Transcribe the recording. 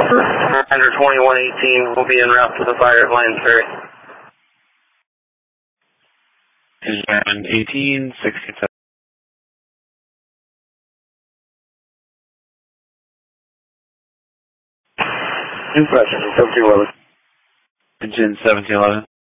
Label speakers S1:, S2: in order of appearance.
S1: Under 2118 will be en route to the fire at Lions Ferry.
S2: Engine 18, 67.
S1: Impression, 1711.
S2: Engine 1711.